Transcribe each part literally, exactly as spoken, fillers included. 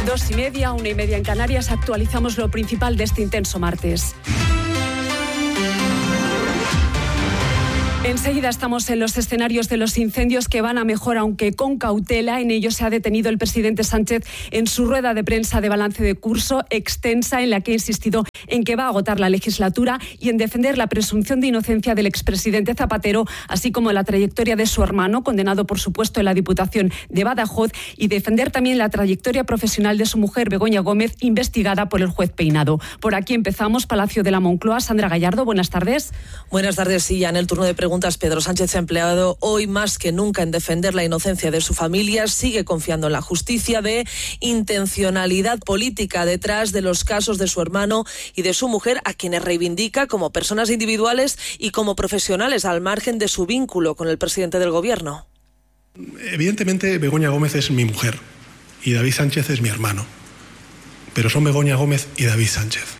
Dos y media, una y media en Canarias, actualizamos lo principal de este intenso martes. Enseguida estamos en los escenarios de los incendios que van a mejor, aunque con cautela. En ello se ha detenido el presidente Sánchez en su rueda de prensa de balance de curso extensa, en la que ha insistido en que va a agotar la legislatura y en defender la presunción de inocencia del expresidente Zapatero, así como la trayectoria de su hermano, condenado por supuesto en la Diputación de Badajoz, y defender también la trayectoria profesional de su mujer, Begoña Gómez, investigada por el juez Peinado. Por aquí empezamos. Palacio de la Moncloa. Sandra Gallardo, buenas tardes. Buenas tardes. Sí, ya en el turno de preguntas, Pedro Sánchez se ha empleado hoy más que nunca en defender la inocencia de su familia. Sigue confiando en la justicia de intencionalidad política detrás de los casos de su hermano y de su mujer, a quienes reivindica como personas individuales y como profesionales, al margen de su vínculo con el presidente del gobierno. Evidentemente, Begoña Gómez es mi mujer y David Sánchez es mi hermano, pero son Begoña Gómez y David Sánchez.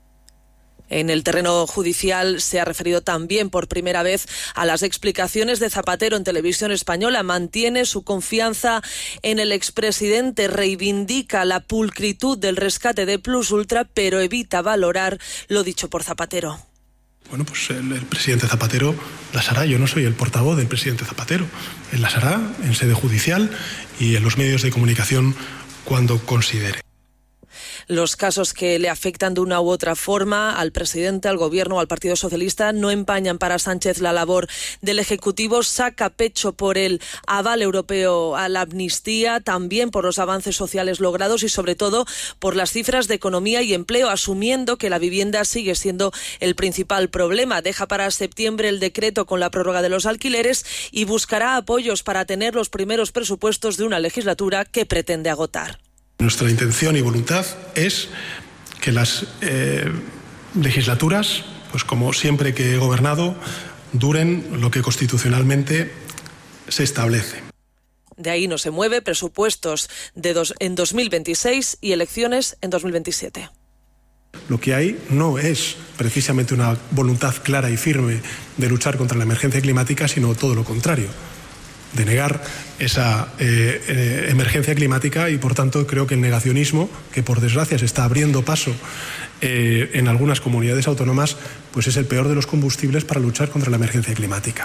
En el terreno judicial se ha referido también por primera vez a las explicaciones de Zapatero en Televisión Española. Mantiene su confianza en el expresidente, reivindica la pulcritud del rescate de Plus Ultra, pero evita valorar lo dicho por Zapatero. Bueno, pues el, el presidente Zapatero las hará. Yo no soy el portavoz del presidente Zapatero. Él las hará en sede judicial y en los medios de comunicación cuando considere. Los casos que le afectan de una u otra forma al presidente, al gobierno o al Partido Socialista no empañan para Sánchez la labor del Ejecutivo. Saca pecho por el aval europeo a la amnistía, también por los avances sociales logrados y sobre todo por las cifras de economía y empleo, asumiendo que la vivienda sigue siendo el principal problema. Deja para septiembre el decreto con la prórroga de los alquileres y buscará apoyos para tener los primeros presupuestos de una legislatura que pretende agotar. Nuestra intención y voluntad es que las eh, legislaturas, pues como siempre que he gobernado, duren lo que constitucionalmente se establece. De ahí no se mueve. Presupuestos de dos, en dos mil veintiséis y elecciones en dos mil veintisiete. Lo que hay no es precisamente una voluntad clara y firme de luchar contra la emergencia climática, sino todo lo contrario, de negar esa eh, eh, emergencia climática, y por tanto creo que el negacionismo, que por desgracia se está abriendo paso eh, en algunas comunidades autónomas, pues es el peor de los combustibles para luchar contra la emergencia climática.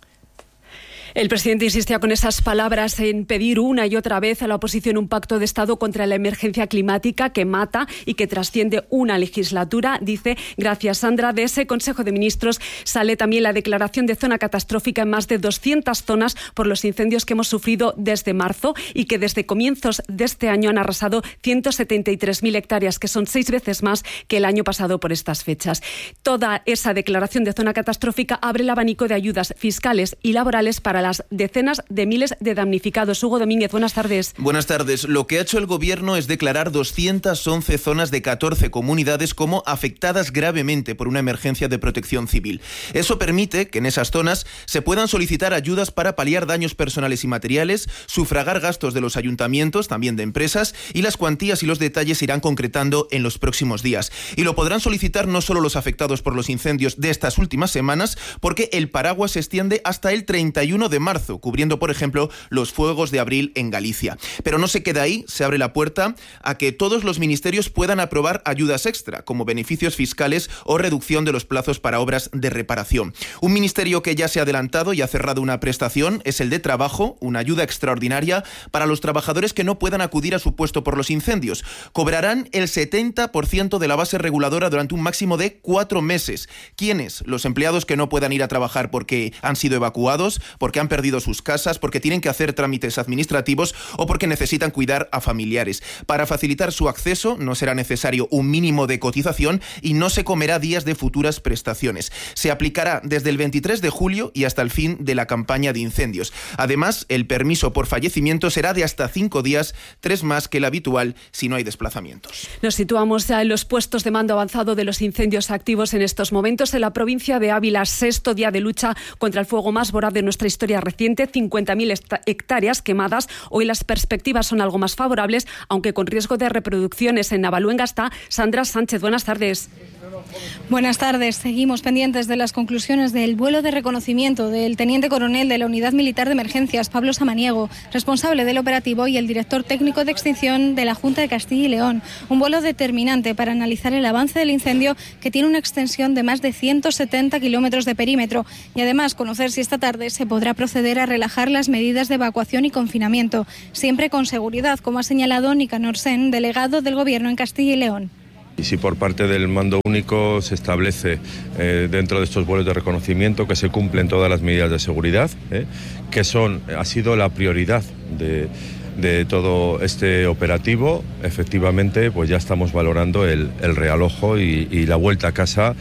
El presidente insistía con esas palabras en pedir una y otra vez a la oposición un pacto de Estado contra la emergencia climática que mata y que trasciende una legislatura. Dice, gracias Sandra, de ese Consejo de Ministros sale también la declaración de zona catastrófica en más de doscientas zonas por los incendios que hemos sufrido desde marzo y que desde comienzos de este año han arrasado ciento setenta y tres mil hectáreas, que son seis veces más que el año pasado por estas fechas. Toda esa declaración de zona catastrófica abre el abanico de ayudas fiscales y laborales para las decenas de miles de damnificados. Hugo Domínguez, buenas tardes. Buenas tardes. Lo que ha hecho el Gobierno es declarar doscientas once zonas de catorce comunidades como afectadas gravemente por una emergencia de protección civil. Eso permite que en esas zonas se puedan solicitar ayudas para paliar daños personales y materiales, sufragar gastos de los ayuntamientos, también de empresas, y las cuantías y los detalles se irán concretando en los próximos días. Y lo podrán solicitar no solo los afectados por los incendios de estas últimas semanas, porque el paraguas se extiende hasta el treinta y uno de marzo, cubriendo, por ejemplo, los fuegos de abril en Galicia. Pero no se queda ahí, se abre la puerta a que todos los ministerios puedan aprobar ayudas extra, como beneficios fiscales o reducción de los plazos para obras de reparación. Un ministerio que ya se ha adelantado y ha cerrado una prestación es el de Trabajo, una ayuda extraordinaria para los trabajadores que no puedan acudir a su puesto por los incendios. Cobrarán el setenta por ciento de la base reguladora durante un máximo de cuatro meses. ¿Quiénes? Los empleados que no puedan ir a trabajar porque han sido evacuados, porque han perdido sus casas, porque tienen que hacer trámites administrativos o porque necesitan cuidar a familiares. Para facilitar su acceso no será necesario un mínimo de cotización y no se comerá días de futuras prestaciones. Se aplicará desde el veintitrés de julio y hasta el fin de la campaña de incendios. Además, el permiso por fallecimiento será de hasta cinco días, tres más que el habitual si no hay desplazamientos. Nos situamos ya en los puestos de mando avanzado de los incendios activos en estos momentos en la provincia de Ávila. Sexto día de lucha contra el fuego más voraz de nuestra historia historia reciente, cincuenta mil hectáreas quemadas. Hoy las perspectivas son algo más favorables, aunque con riesgo de reproducciones. En Navaluenga está Sandra Sánchez. Buenas tardes. Buenas tardes. Seguimos pendientes de las conclusiones del vuelo de reconocimiento del teniente coronel de la Unidad Militar de Emergencias, Pablo Samaniego, responsable del operativo y el director técnico de extinción de la Junta de Castilla y León. Un vuelo determinante para analizar el avance del incendio, que tiene una extensión de más de ciento setenta kilómetros de perímetro, y además conocer si esta tarde se podrá proceder a relajar las medidas de evacuación y confinamiento, siempre con seguridad, como ha señalado Nicanor Sen, delegado del Gobierno en Castilla y León. Y si por parte del mando único se establece eh, dentro de estos vuelos de reconocimiento que se cumplen todas las medidas de seguridad, eh, que son ha sido la prioridad de, de todo este operativo, efectivamente pues ya estamos valorando el, el realojo y, y la vuelta a casa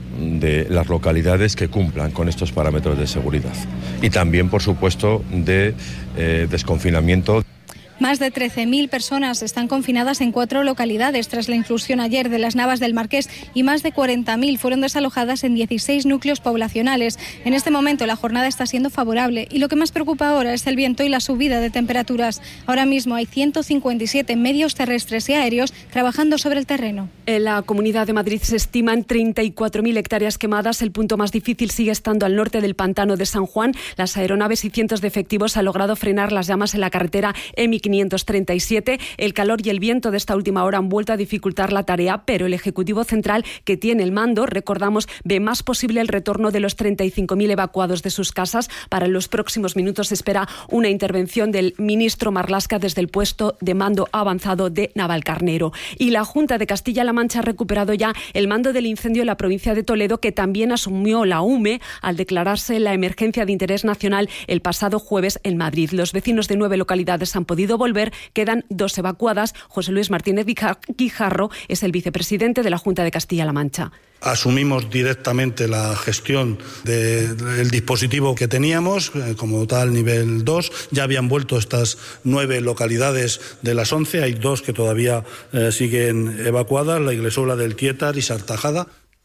de las localidades que cumplan con estos parámetros de seguridad. Y también, por supuesto, de eh, desconfinamiento. Más de trece mil personas están confinadas en cuatro localidades tras la inclusión ayer de las Navas del Marqués, y más de cuarenta mil fueron desalojadas en dieciséis núcleos poblacionales. En este momento la jornada está siendo favorable y lo que más preocupa ahora es el viento y la subida de temperaturas. Ahora mismo hay ciento cincuenta y siete medios terrestres y aéreos trabajando sobre el terreno. En la Comunidad de Madrid se estiman treinta y cuatro mil hectáreas quemadas. El punto más difícil sigue estando al norte del pantano de San Juan. Las aeronaves y cientos de efectivos han logrado frenar las llamas en la carretera M I quinientos treinta y siete. El calor y el viento de esta última hora han vuelto a dificultar la tarea, pero el Ejecutivo Central, que tiene el mando, recordamos, ve más posible el retorno de los treinta y cinco mil evacuados de sus casas. Para los próximos minutos se espera una intervención del ministro Marlaska desde el puesto de mando avanzado de Navalcarnero. Y la Junta de Castilla-La Mancha ha recuperado ya el mando del incendio en la provincia de Toledo, que también asumió la U M E al declararse la emergencia de interés nacional el pasado jueves en Madrid. Los vecinos de nueve localidades han podido volver. Quedan dos evacuadas. José Luis Martínez Guijarro es el vicepresidente de la Junta de Castilla-La Mancha. Asumimos directamente la gestión de, del dispositivo que teníamos, eh, como tal nivel dos. Ya habían vuelto estas nueve localidades de las once. Hay dos que todavía eh, siguen evacuadas, la Iglesola del Tietar y Sartajada.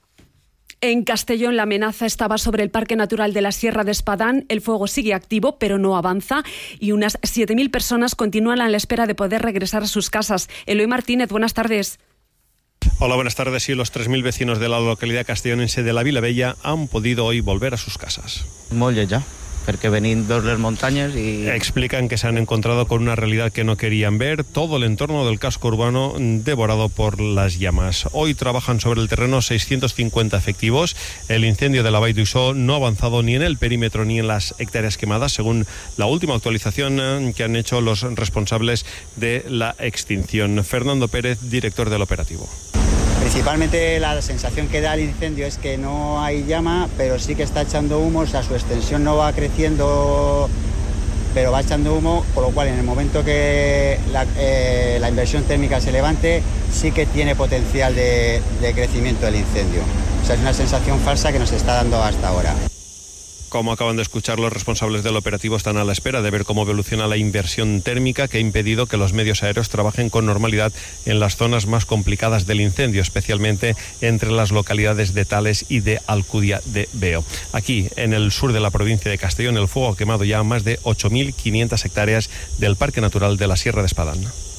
En Castellón la amenaza estaba sobre el Parque Natural de la Sierra de Espadán. El fuego sigue activo, pero no avanza, y unas siete mil personas continúan a la espera de poder regresar a sus casas. Eloy Martínez, buenas tardes. Hola, buenas tardes. Sí, los tres mil vecinos de la localidad castellonense de la Vilavella han podido hoy volver a sus casas. Molt ja. Perquè venim de les muntanyes y... Explican que se han encontrado con una realidad que no querían ver, todo el entorno del casco urbano devorado por las llamas. Hoy trabajan sobre el terreno seiscientos cincuenta efectivos. El incendio de la Vall d'Uixó no ha avanzado ni en el perímetro ni en las hectáreas quemadas, según la última actualización que han hecho los responsables de la extinción. Fernando Pérez, director del operativo. Principalmente la sensación que da el incendio es que no hay llama, pero sí que está echando humo, o sea, su extensión no va creciendo, pero va echando humo, por lo cual en el momento que la, eh, la inversión térmica se levante, sí que tiene potencial de, de crecimiento del incendio. O sea, es una sensación falsa que nos está dando hasta ahora. Como acaban de escuchar, los responsables del operativo están a la espera de ver cómo evoluciona la inversión térmica que ha impedido que los medios aéreos trabajen con normalidad en las zonas más complicadas del incendio, especialmente entre las localidades de Tales y de Alcudia de Veo. Aquí, en el sur de la provincia de Castellón, el fuego ha quemado ya más de ocho mil quinientas hectáreas del Parque Natural de la Sierra de Espadán.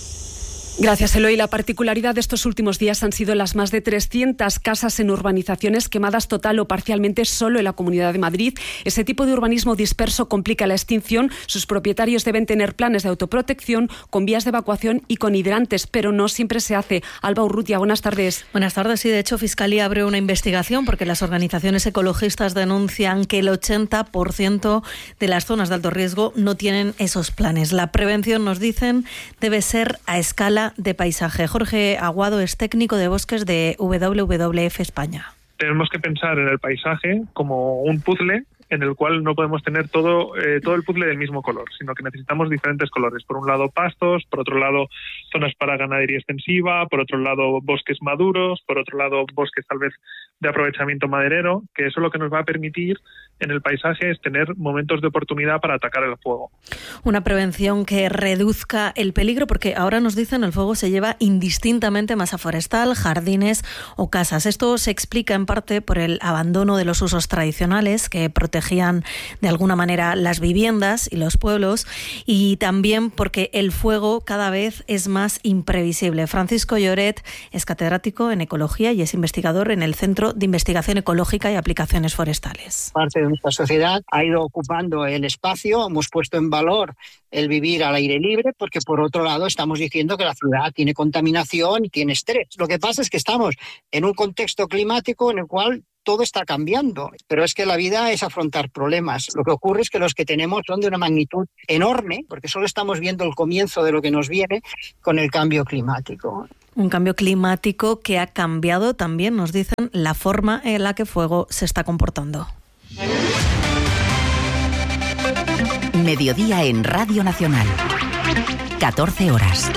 Gracias, Eloy. La particularidad de estos últimos días han sido las más de trescientas casas en urbanizaciones quemadas total o parcialmente solo en la Comunidad de Madrid. Ese tipo de urbanismo disperso complica la extinción. Sus propietarios deben tener planes de autoprotección con vías de evacuación y con hidrantes, pero no siempre se hace. Alba Urrutia, buenas tardes. Buenas tardes. Sí, de hecho, Fiscalía abre una investigación porque las organizaciones ecologistas denuncian que el ochenta por ciento de las zonas de alto riesgo no tienen esos planes. La prevención, nos dicen, debe ser a escala de paisaje. Jorge Aguado es técnico de bosques de W W F España. Tenemos que pensar en el paisaje como un puzzle en el cual no podemos tener todo eh, todo el puzzle del mismo color, sino que necesitamos diferentes colores. Por un lado pastos, por otro lado zonas para ganadería extensiva, por otro lado bosques maduros, por otro lado bosques tal vez de aprovechamiento maderero, que eso lo que nos va a permitir en el paisaje es tener momentos de oportunidad para atacar el fuego. Una prevención que reduzca el peligro, porque ahora nos dicen el fuego se lleva indistintamente masa forestal, jardines o casas. Esto se explica en parte por el abandono de los usos tradicionales que protegen protegían de alguna manera las viviendas y los pueblos, y también porque el fuego cada vez es más imprevisible. Francisco Lloret es catedrático en ecología y es investigador en el Centro de Investigación Ecológica y Aplicaciones Forestales. Parte de nuestra sociedad ha ido ocupando el espacio, hemos puesto en valor el vivir al aire libre, porque por otro lado estamos diciendo que la ciudad tiene contaminación y tiene estrés. Lo que pasa es que estamos en un contexto climático en el cual todo está cambiando, pero es que la vida es afrontar problemas. Lo que ocurre es que los que tenemos son de una magnitud enorme, porque solo estamos viendo el comienzo de lo que nos viene con el cambio climático. Un cambio climático que ha cambiado también, nos dicen, la forma en la que el fuego se está comportando. Mediodía en Radio Nacional. catorce horas.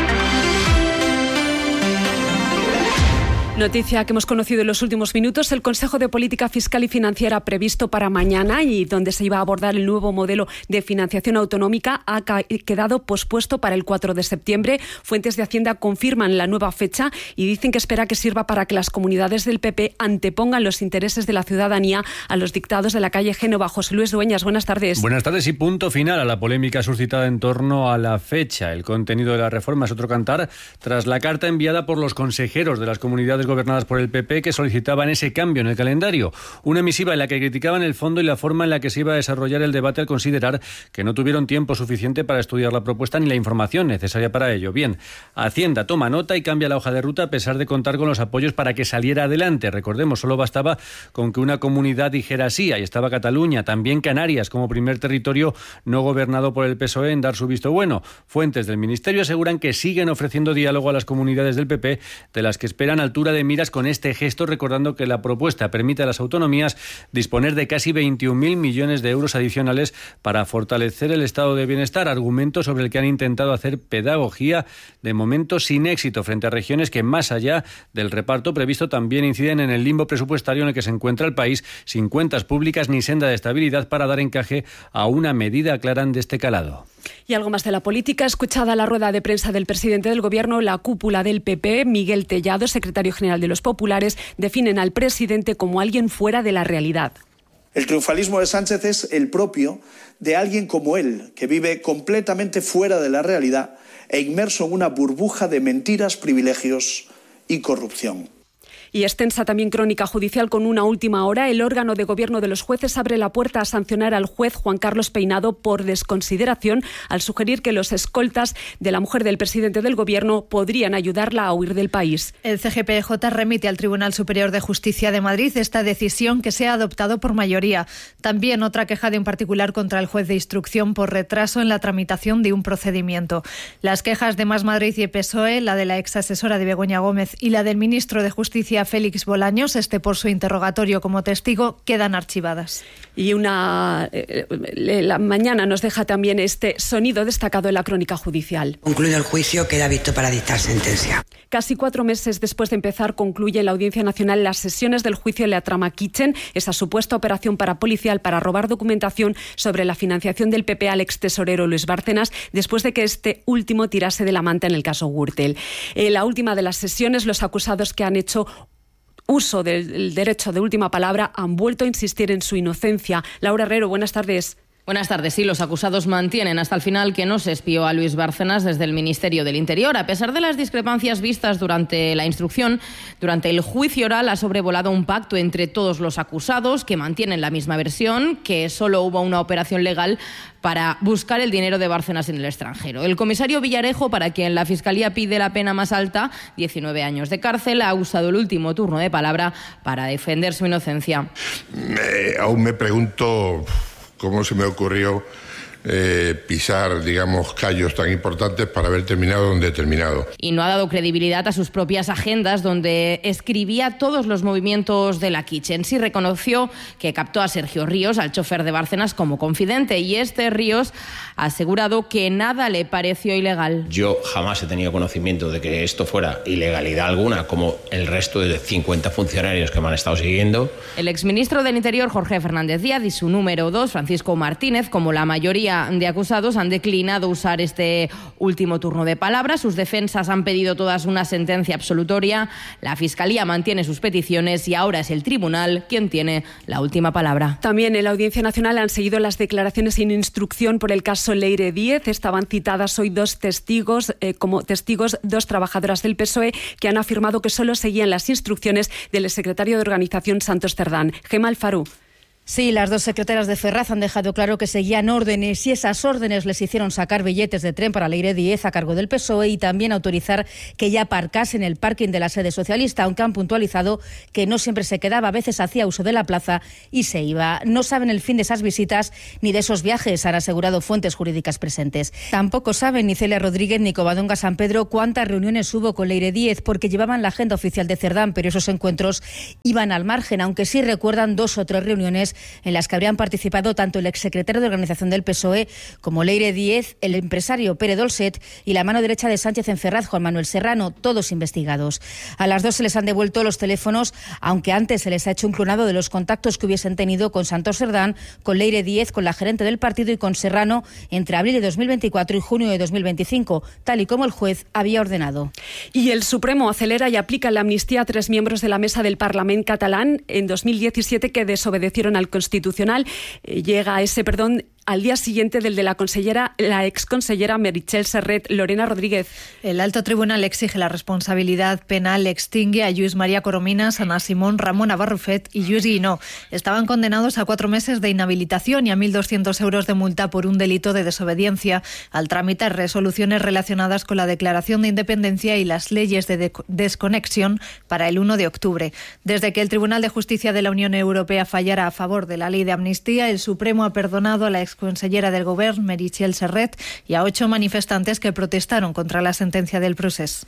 Noticia que hemos conocido en los últimos minutos: el Consejo de Política Fiscal y Financiera previsto para mañana y donde se iba a abordar el nuevo modelo de financiación autonómica ha quedado pospuesto para el cuatro de septiembre. Fuentes de Hacienda confirman la nueva fecha y dicen que espera que sirva para que las comunidades del P P antepongan los intereses de la ciudadanía a los dictados de la calle Génova. José Luis Dueñas, buenas tardes. Buenas tardes y punto final a la polémica suscitada en torno a la fecha. El contenido de la reforma es otro cantar tras la carta enviada por los consejeros de las comunidades gobernadas por el P P que solicitaban ese cambio en el calendario. Una misiva en la que criticaban el fondo y la forma en la que se iba a desarrollar el debate al considerar que no tuvieron tiempo suficiente para estudiar la propuesta ni la información necesaria para ello. Bien, Hacienda toma nota y cambia la hoja de ruta a pesar de contar con los apoyos para que saliera adelante. Recordemos, solo bastaba con que una comunidad dijera sí. Ahí estaba Cataluña, también Canarias como primer territorio no gobernado por el P S O E en dar su visto bueno. Fuentes del Ministerio aseguran que siguen ofreciendo diálogo a las comunidades del P P, de las que esperan altura de miras con este gesto, recordando que la propuesta permite a las autonomías disponer de casi veintiún mil millones de euros adicionales para fortalecer el estado de bienestar, argumento sobre el que han intentado hacer pedagogía, de momento sin éxito, frente a regiones que, más allá del reparto previsto, también inciden en el limbo presupuestario en el que se encuentra el país, sin cuentas públicas ni senda de estabilidad para dar encaje a una medida, aclaran, de este calado. Y algo más de la política. Escuchada la rueda de prensa del presidente del Gobierno, la cúpula del P P, Miguel Tellado, secretario general de los Populares, definen al presidente como alguien fuera de la realidad. El triunfalismo de Sánchez es el propio de alguien como él, que vive completamente fuera de la realidad e inmerso en una burbuja de mentiras, privilegios y corrupción. Y extensa también crónica judicial con una última hora. El órgano de gobierno de los jueces abre la puerta a sancionar al juez Juan Carlos Peinado por desconsideración al sugerir que los escoltas de la mujer del presidente del gobierno podrían ayudarla a huir del país. El C G P J remite al Tribunal Superior de Justicia de Madrid esta decisión que se ha adoptado por mayoría. También otra queja de un particular contra el juez de instrucción por retraso en la tramitación de un procedimiento. Las quejas de Más Madrid y P S O E, la de la ex asesora de Begoña Gómez y la del ministro de Justicia Félix Bolaños, este por su interrogatorio como testigo, quedan archivadas. Y una eh, la mañana nos deja también este sonido destacado en la crónica judicial. Concluido el juicio, queda visto para dictar sentencia. Casi cuatro meses después de empezar, concluye en la Audiencia Nacional las sesiones del juicio de la trama Kitchen, esa supuesta operación parapolicial para robar documentación sobre la financiación del P P al extesorero Luis Bárcenas, después de que este último tirase de la manta en el caso Gürtel. En la última de las sesiones, los acusados que han hecho uso del derecho de última palabra han vuelto a insistir en su inocencia. Laura Herrero, buenas tardes. Buenas tardes. Sí, los acusados mantienen hasta el final que no se espió a Luis Bárcenas desde el Ministerio del Interior. A pesar de las discrepancias vistas durante la instrucción, durante el juicio oral ha sobrevolado un pacto entre todos los acusados que mantienen la misma versión, que solo hubo una operación legal para buscar el dinero de Bárcenas en el extranjero. El comisario Villarejo, para quien la Fiscalía pide la pena más alta, diecinueve años de cárcel, ha usado el último turno de palabra para defender su inocencia. Eh, aún me pregunto cómo se me ocurrió eh, pisar, digamos, callos tan importantes para haber terminado donde he terminado. Y no ha dado credibilidad a sus propias agendas, donde escribía todos los movimientos de la Kitchen. Sí reconoció que captó a Sergio Ríos, al chofer de Bárcenas, como confidente, y este Ríos ha asegurado que nada le pareció ilegal. Yo jamás he tenido conocimiento de que esto fuera ilegalidad alguna, como el resto de cincuenta funcionarios que me han estado siguiendo. El exministro del Interior, Jorge Fernández Díaz, y su número dos, Francisco Martínez, como la mayoría mayoría de acusados han declinado usar este último turno de palabra. Sus defensas han pedido todas una sentencia absolutoria. La Fiscalía mantiene sus peticiones y ahora es el tribunal quien tiene la última palabra. También en la Audiencia Nacional han seguido las declaraciones sin instrucción por el caso Leire Díez. Estaban citadas hoy dos testigos, eh, como testigos, dos trabajadoras del P S O E que han afirmado que solo seguían las instrucciones del secretario de Organización Santos Cerdán. Gemma Alfarú. Sí, las dos secretarias de Ferraz han dejado claro que seguían órdenes y esas órdenes les hicieron sacar billetes de tren para Leire Díez a cargo del P S O E y también autorizar que ella aparcase en el parking de la sede socialista, aunque han puntualizado que no siempre se quedaba, a veces hacía uso de la plaza y se iba. No saben el fin de esas visitas ni de esos viajes, han asegurado fuentes jurídicas presentes. Tampoco saben ni Celia Rodríguez ni Covadonga San Pedro cuántas reuniones hubo con Leire Díez, porque llevaban la agenda oficial de Cerdán, pero esos encuentros iban al margen, aunque sí recuerdan dos o tres reuniones en las que habrían participado tanto el exsecretario de Organización del P S O E como Leire Díez, el empresario Pere Dolcet y la mano derecha de Sánchez en Ferraz, Juan Manuel Serrano, todos investigados. A las dos se les han devuelto los teléfonos, aunque antes se les ha hecho un clonado de los contactos que hubiesen tenido con Santos Cerdán, con Leire Díez, con la gerente del partido y con Serrano entre abril de dos mil veinticuatro y junio de dos mil veinticinco, tal y como el juez había ordenado. Y el Supremo acelera y aplica la amnistía a tres miembros de la mesa del Parlament catalán en dos mil diecisiete que desobedecieron al Constitucional. Eh, llega ese perdón al día siguiente del de la consellera, la exconsellera Meritxell Serret. Lorena Rodríguez. El alto tribunal exige la responsabilidad penal, extingue a Lluís María Corominas, Ana Simón, Ramón Abarrufet y Lluís Guinó. Estaban condenados a cuatro meses de inhabilitación y a mil doscientos euros de multa por un delito de desobediencia al tramitar resoluciones relacionadas con la declaración de independencia y las leyes de, de desconexión para el uno de octubre. Desde que el Tribunal de Justicia de la Unión Europea fallara a favor de la ley de amnistía, el Supremo ha perdonado a la exconsellera del Govern, Meritxell Serret, y a ocho manifestantes que protestaron contra la sentencia del procés.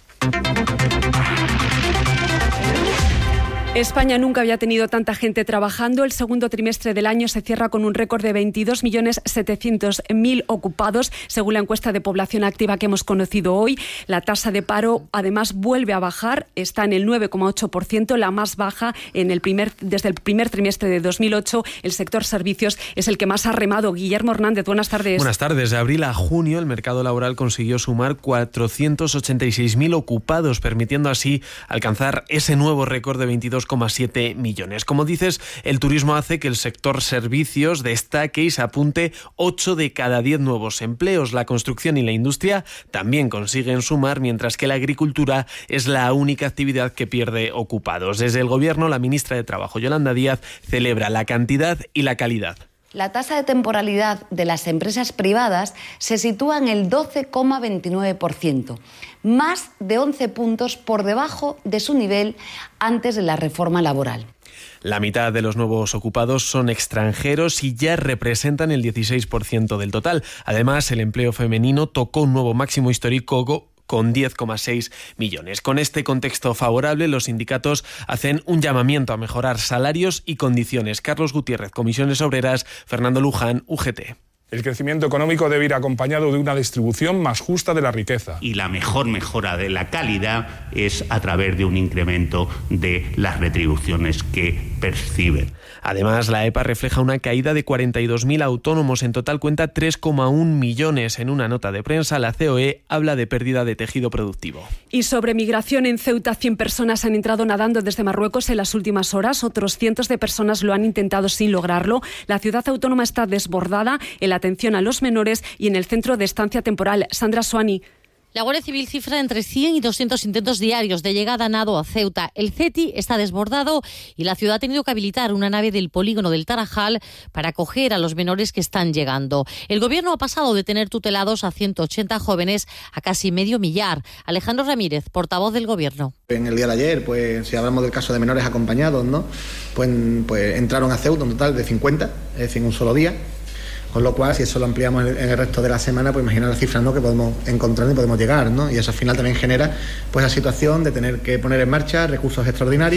España nunca había tenido tanta gente trabajando. El segundo trimestre del año se cierra con un récord de veintidós millones setecientos mil ocupados, según la encuesta de población activa que hemos conocido hoy. La tasa de paro, además, vuelve a bajar. Está en el nueve coma ocho por ciento, la más baja en el primer, desde el primer trimestre de dos mil ocho. El sector servicios es el que más ha remado. Guillermo Hernández, buenas tardes. Buenas tardes. De abril a junio, el mercado laboral consiguió sumar cuatrocientos ochenta y seis mil ocupados, permitiendo así alcanzar ese nuevo récord de veintidós coma siete millones. Como dices, el turismo hace que el sector servicios destaque y se apunte ocho de cada diez nuevos empleos. La construcción y la industria también consiguen sumar, mientras que la agricultura es la única actividad que pierde ocupados. Desde el Gobierno, la ministra de Trabajo, Yolanda Díaz, celebra la cantidad y la calidad. La tasa de temporalidad de las empresas privadas se sitúa en el doce coma veintinueve por ciento, más de once puntos por debajo de su nivel antes de la reforma laboral. La mitad de los nuevos ocupados son extranjeros y ya representan el dieciséis por ciento del total. Además, el empleo femenino tocó un nuevo máximo histórico con diez coma seis millones. Con este contexto favorable, los sindicatos hacen un llamamiento a mejorar salarios y condiciones. Carlos Gutiérrez, Comisiones Obreras, Fernando Luján, U G T. El crecimiento económico debe ir acompañado de una distribución más justa de la riqueza. Y la mejor mejora de la calidad es a través de un incremento de las retribuciones que perciben. Además, la E P A refleja una caída de cuarenta y dos mil autónomos. En total cuenta tres coma uno millones. En una nota de prensa, la C O E habla de pérdida de tejido productivo. Y sobre migración, en Ceuta, cien personas han entrado nadando desde Marruecos en las últimas horas. Otros cientos de personas lo han intentado sin lograrlo. La ciudad autónoma está desbordada en la atención a los menores y en el centro de estancia temporal. Sandra Suani. La Guardia Civil cifra entre cien y doscientos intentos diarios de llegada a nado a Ceuta. El C E T I está desbordado y la ciudad ha tenido que habilitar una nave del polígono del Tarajal para acoger a los menores que están llegando. El gobierno ha pasado de tener tutelados a ciento ochenta jóvenes a casi medio millar. Alejandro Ramírez, portavoz del gobierno. En el día de ayer, pues si hablamos del caso de menores acompañados, ¿no? Pues, pues entraron a Ceuta un total de cincuenta, es decir, en un solo día. Con lo cual, si eso lo ampliamos en el resto de la semana, pues imagina las cifras, ¿no?, que podemos encontrar y podemos llegar, ¿no? Y eso al final también genera pues la situación de tener que poner en marcha recursos extraordinarios.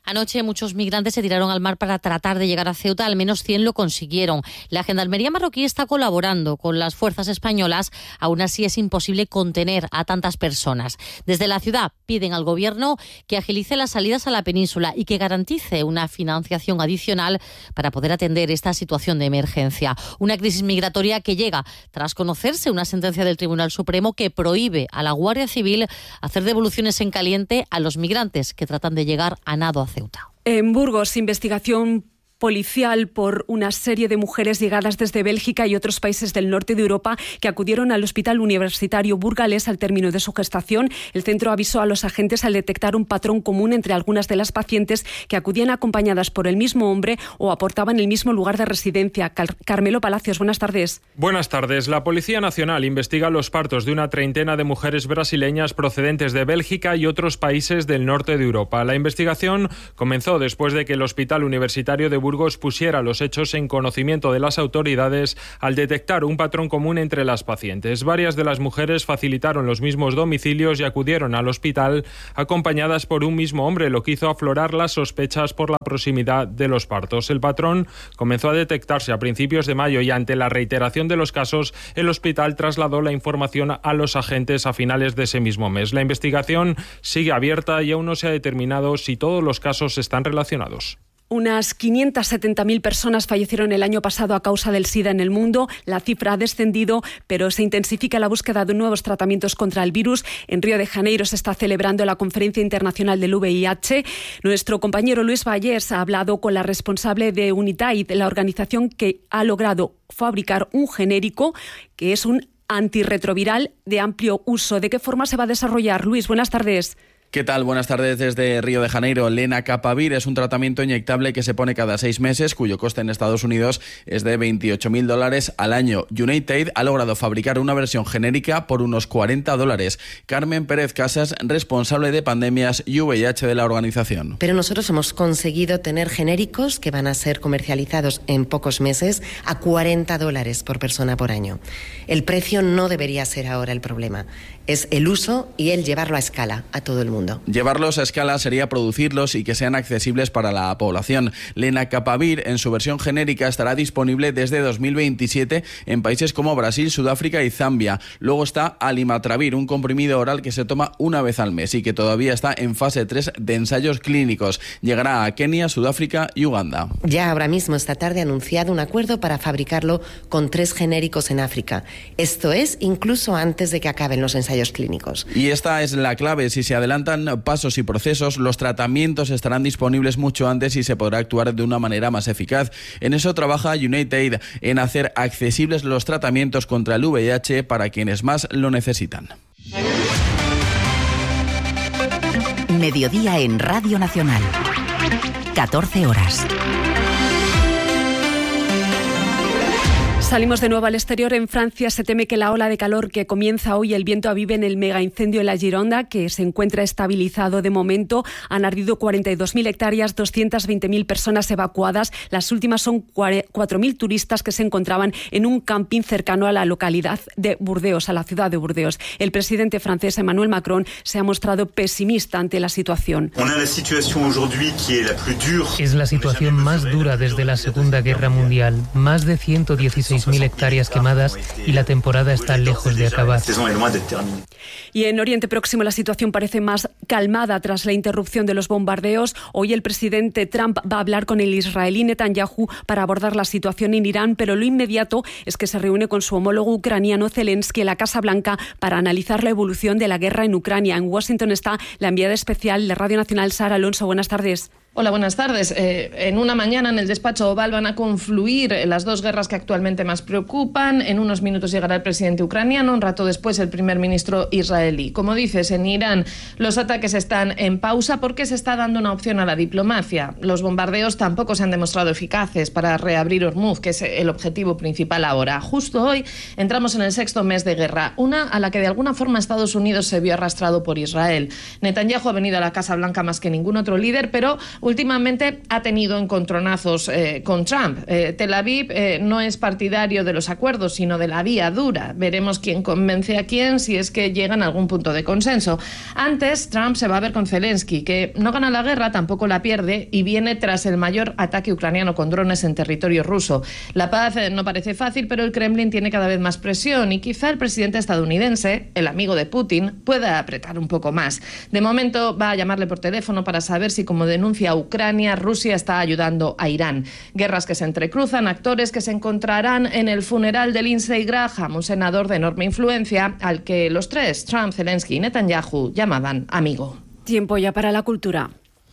Anoche muchos migrantes se tiraron al mar para tratar de llegar a Ceuta, al menos cien lo consiguieron. La gendarmería marroquí está colaborando con las fuerzas españolas, aún así es imposible contener a tantas personas. Desde la ciudad piden al gobierno que agilice las salidas a la península y que garantice una financiación adicional para poder atender esta situación de emergencia. Una crisis migratoria que llega tras conocerse una sentencia del Tribunal Supremo que prohíbe a la Guardia Civil hacer devoluciones en caliente a los migrantes que tratan de llegar a nado a Ceuta. En Burgos, investigación policial por una serie de mujeres llegadas desde Bélgica y otros países del norte de Europa que acudieron al Hospital Universitario Burgalés al término de su gestación. El centro avisó a los agentes al detectar un patrón común entre algunas de las pacientes que acudían acompañadas por el mismo hombre o aportaban el mismo lugar de residencia. Car- Carmelo Palacios, buenas tardes. Buenas tardes. La Policía Nacional investiga los partos de una treintena de mujeres brasileñas procedentes de Bélgica y otros países del norte de Europa. La investigación comenzó después de que el Hospital Universitario de Burgos pusiera los hechos en conocimiento de las autoridades al detectar un patrón común entre las pacientes. Varias de las mujeres facilitaron los mismos domicilios y acudieron al hospital acompañadas por un mismo hombre, lo que hizo aflorar las sospechas por la proximidad de los partos. El patrón comenzó a detectarse a principios de mayo y ante la reiteración de los casos, el hospital trasladó la información a los agentes a finales de ese mismo mes. La investigación sigue abierta y aún no se ha determinado si todos los casos están relacionados. Unas quinientas setenta mil personas fallecieron el año pasado a causa del SIDA en el mundo. La cifra ha descendido, pero se intensifica la búsqueda de nuevos tratamientos contra el virus. En Río de Janeiro se está celebrando la Conferencia Internacional del V I H. Nuestro compañero Luis Vallés ha hablado con la responsable de Unitaid, la organización que ha logrado fabricar un genérico que es un antirretroviral de amplio uso. ¿De qué forma se va a desarrollar? Luis, buenas tardes. ¿Qué tal? Buenas tardes desde Río de Janeiro. Lenacapavir es un tratamiento inyectable que se pone cada seis meses, cuyo coste en Estados Unidos es de veintiocho mil dólares al año. United ha logrado fabricar una versión genérica por unos cuarenta dólares. Carmen Pérez Casas, responsable de pandemias y V I H de la organización. Pero nosotros hemos conseguido tener genéricos que van a ser comercializados en pocos meses a cuarenta dólares por persona por año. El precio no debería ser ahora el problema. Es el uso y el llevarlo a escala a todo el mundo. Llevarlos a escala sería producirlos y que sean accesibles para la población. Lenacapavir, en su versión genérica, estará disponible desde dos mil veintisiete en países como Brasil, Sudáfrica y Zambia. Luego está Alimatravir, un comprimido oral que se toma una vez al mes y que todavía está en fase tres de ensayos clínicos. Llegará a Kenia, Sudáfrica y Uganda. Ya ahora mismo, esta tarde, ha anunciado un acuerdo para fabricarlo con tres genéricos en África. Esto es incluso antes de que acaben los ensayos clínicos. Y esta es la clave. Si se adelantan pasos y procesos, los tratamientos estarán disponibles mucho antes y se podrá actuar de una manera más eficaz. En eso trabaja United, en hacer accesibles los tratamientos contra el V I H para quienes más lo necesitan. Mediodía en Radio Nacional. catorce horas. Salimos de nuevo al exterior. En Francia se teme que la ola de calor que comienza hoy, el viento avive en el mega incendio en la Gironda, que se encuentra estabilizado de momento. Han ardido cuarenta y dos mil hectáreas, doscientas veinte mil personas evacuadas. Las últimas son cuatro mil turistas que se encontraban en un camping cercano a la localidad de Burdeos, a la ciudad de Burdeos. El presidente francés Emmanuel Macron se ha mostrado pesimista ante la situación. Es la situación más dura desde la Segunda Guerra Mundial. Más de ciento dieciséis mil hectáreas quemadas y la temporada está lejos de acabar. Y en Oriente Próximo la situación parece más calmada tras la interrupción de los bombardeos. Hoy el presidente Trump va a hablar con el israelí Netanyahu para abordar la situación en Irán, pero lo inmediato es que se reúne con su homólogo ucraniano Zelensky en la Casa Blanca para analizar la evolución de la guerra en Ucrania. En Washington está la enviada especial de Radio Nacional, Sara Alonso. Buenas tardes. Hola, buenas tardes. Eh, en una mañana en el despacho Oval van a confluir las dos guerras que actualmente más preocupan. En unos minutos llegará el presidente ucraniano, un rato después el primer ministro israelí. Como dices, en Irán los ataques están en pausa porque se está dando una opción a la diplomacia. Los bombardeos tampoco se han demostrado eficaces para reabrir Hormuz, que es el objetivo principal ahora. Justo hoy entramos en el sexto mes de guerra, una a la que de alguna forma Estados Unidos se vio arrastrado por Israel. Netanyahu ha venido a la Casa Blanca más que ningún otro líder, pero últimamente ha tenido encontronazos eh, con Trump. Eh, Tel Aviv eh, no es partidario de los acuerdos, sino de la vía dura. Veremos quién convence a quién si es que llegan a algún punto de consenso. Antes, Trump se va a ver con Zelensky, que no gana la guerra, tampoco la pierde, y viene tras el mayor ataque ucraniano con drones en territorio ruso. La paz eh, no parece fácil, pero el Kremlin tiene cada vez más presión y quizá el presidente estadounidense, el amigo de Putin, pueda apretar un poco más. De momento va a llamarle por teléfono para saber si, como denuncia Ucrania, Rusia está ayudando a Irán. Guerras que se entrecruzan, actores que se encontrarán en el funeral de Lindsey Graham, un senador de enorme influencia al que los tres, Trump, Zelensky y Netanyahu, llamaban amigo. Tiempo ya para la cultura.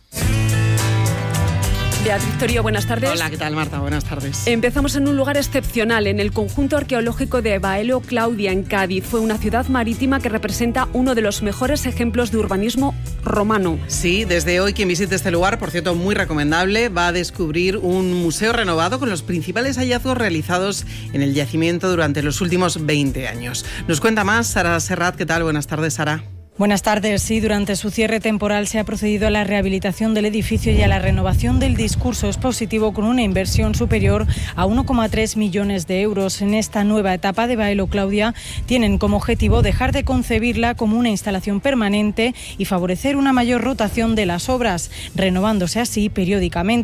Beatriz Torío, buenas tardes. Hola, ¿qué tal, Marta? Buenas tardes. Empezamos en un lugar excepcional, en el conjunto arqueológico de Baelo Claudia, en Cádiz. Fue una ciudad marítima que representa uno de los mejores ejemplos de urbanismo romano. Sí, desde hoy quien visite este lugar, por cierto, muy recomendable, va a descubrir un museo renovado con los principales hallazgos realizados en el yacimiento durante los últimos veinte años. Nos cuenta más Sara Serrat. ¿Qué tal? Buenas tardes, Sara. Buenas tardes. Sí, durante su cierre temporal se ha procedido a la rehabilitación del edificio y a la renovación del discurso expositivo con una inversión superior a uno coma tres millones de euros. En esta nueva etapa de Baelo Claudia tienen como objetivo dejar de concebirla como una instalación permanente y favorecer una mayor rotación de las obras, renovándose así periódicamente.